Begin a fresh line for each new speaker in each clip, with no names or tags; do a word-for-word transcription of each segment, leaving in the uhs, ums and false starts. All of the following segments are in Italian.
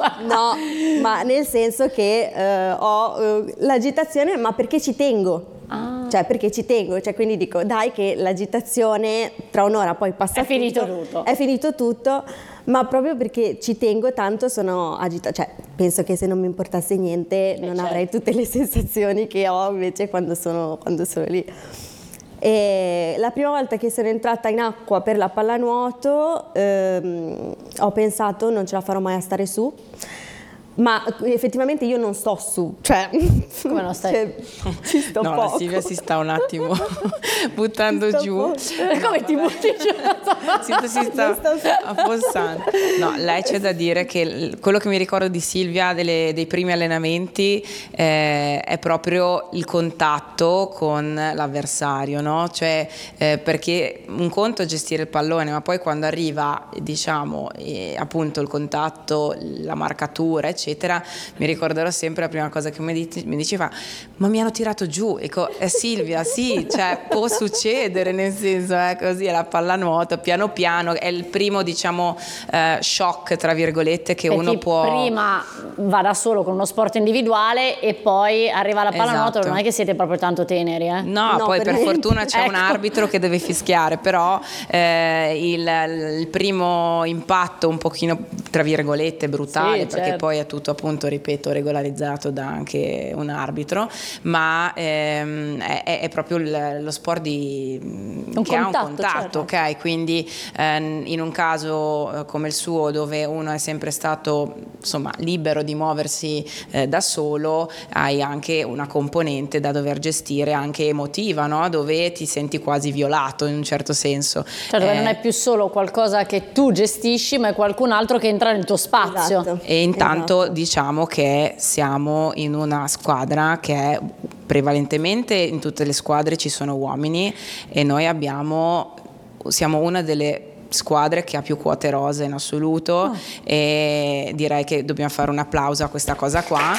No, ma nel senso che eh, ho eh, l'agitazione, ma perché ci tengo. Ah. Cioè perché ci tengo, cioè quindi dico dai che l'agitazione tra un'ora poi passa
è finito
tutto,
tutto.
È finito tutto, ma proprio perché ci tengo tanto sono agitata, cioè penso che se non mi importasse niente non certo. avrei tutte le sensazioni che ho invece quando sono, quando sono lì. E la prima volta che sono entrata in acqua per la pallanuoto ehm, ho pensato non ce la farò mai a stare su. Ma effettivamente io non sto su, cioè
come non stai?
Cioè, ci sto
no,
poco.
la Silvia si sta un attimo buttando giù.
No, come ti butti giù?
Si, si sta affossando. No, lei c'è da dire che quello che mi ricordo di Silvia delle, dei primi allenamenti eh, è proprio il contatto con l'avversario, no? Cioè eh, perché un conto è gestire il pallone, ma poi quando arriva, diciamo, eh, appunto il contatto, la marcatura, eccetera, eccetera, mi ricorderò sempre la prima cosa che mi, dice, mi diceva ma mi hanno tirato giù, ecco, è Silvia, sì, cioè può succedere, nel senso è così, è la pallanuoto, piano piano, è il primo diciamo eh, shock tra virgolette che
perché
uno può...
prima va da solo con uno sport individuale e poi arriva la pallanuoto, esatto. Non è che siete proprio tanto teneri, eh?
No, no, poi per, per fortuna c'è ecco. un arbitro che deve fischiare, però eh, il, il primo impatto un pochino tra virgolette brutale, sì, perché certo. poi è tutto appunto, ripeto, regolarizzato da anche un arbitro, ma ehm, è, è proprio il, lo sport di,
un
che
contatto,
ha un contatto, certo. ok? Quindi ehm, in un caso come il suo, dove uno è sempre stato insomma libero di muoversi eh, da solo, hai anche una componente da dover gestire anche emotiva, no? Dove ti senti quasi violato in un certo senso.
Cioè dove eh, non è più solo qualcosa che tu gestisci, ma è qualcun altro che entra nel tuo spazio.
Esatto.
E intanto
esatto.
diciamo che siamo in una squadra che è prevalentemente, in tutte le squadre ci sono uomini e noi abbiamo, siamo una delle squadre che ha più quote rosa in assoluto, oh. e direi che dobbiamo fare un applauso a questa cosa qua,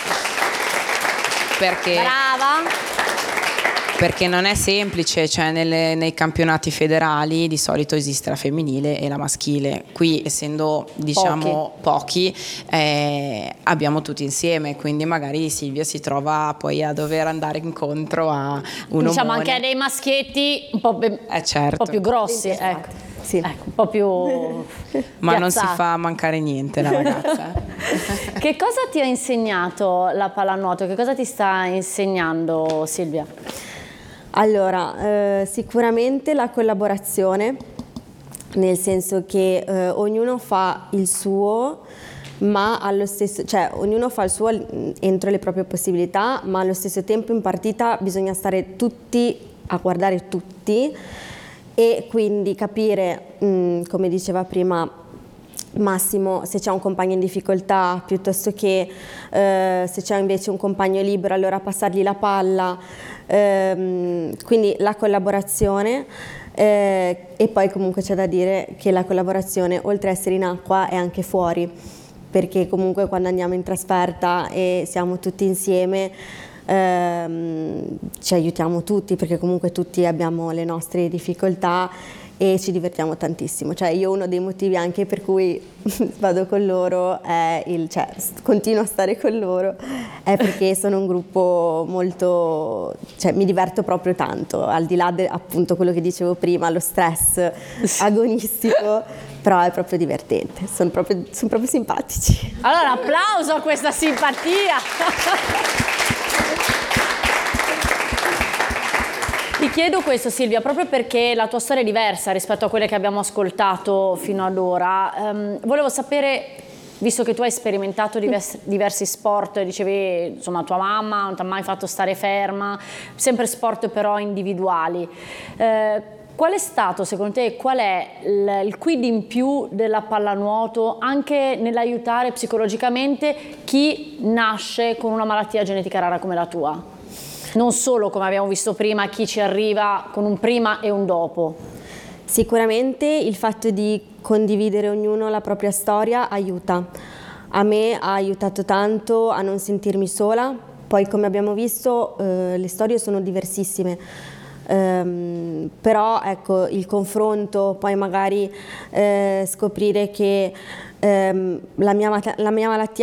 perché
brava
perché non è semplice, cioè nelle, nei campionati federali di solito esiste la femminile e la maschile, qui essendo diciamo pochi, pochi eh, abbiamo tutti insieme, quindi magari Silvia si trova poi a dover andare incontro a un
diciamo
omone.
anche a dei maschietti un po', be-
eh, certo.
un po' più grossi, ecco. Sì. Ecco, un po' più
ma non si fa mancare niente la ragazza.
Che cosa ti ha insegnato la pallanuoto? Che cosa ti sta insegnando Silvia?
Allora, eh, sicuramente la collaborazione, nel senso che eh, ognuno fa il suo, ma allo stesso, cioè ognuno fa il suo entro le proprie possibilità, ma allo stesso tempo in partita bisogna stare tutti a guardare tutti e quindi capire, mh, come diceva prima Massimo, se c'è un compagno in difficoltà piuttosto che eh, se c'è invece un compagno libero allora passargli la palla, ehm, quindi la collaborazione eh, e poi comunque c'è da dire che la collaborazione oltre a essere in acqua è anche fuori, perché comunque quando andiamo in trasferta e siamo tutti insieme ehm, ci aiutiamo tutti, perché comunque tutti abbiamo le nostre difficoltà e ci divertiamo tantissimo. Cioè io uno dei motivi anche per cui vado con loro è il, cioè continuo a stare con loro è perché sono un gruppo molto, cioè mi diverto proprio tanto, al di là de, appunto quello che dicevo prima, lo stress agonistico, però è proprio divertente, sono proprio, sono proprio simpatici.
Allora applauso a questa simpatia. Ti chiedo questo Silvia, proprio perché la tua storia è diversa rispetto a quelle che abbiamo ascoltato fino ad ora. Um, volevo sapere, visto che tu hai sperimentato diversi, diversi sport, dicevi insomma tua mamma non ti ha mai fatto stare ferma, sempre sport però individuali. Uh, qual è stato secondo te, qual è il, il quid in più della pallanuoto anche nell'aiutare psicologicamente chi nasce con una malattia genetica rara come la tua? Non solo, come abbiamo visto prima, chi ci arriva con un prima e un dopo.
Sicuramente il fatto di condividere ognuno la propria storia aiuta. A me ha aiutato tanto a non sentirmi sola, poi come abbiamo visto eh, le storie sono diversissime, ehm, però ecco il confronto, poi magari eh, scoprire che ehm, la mia, la mia malattia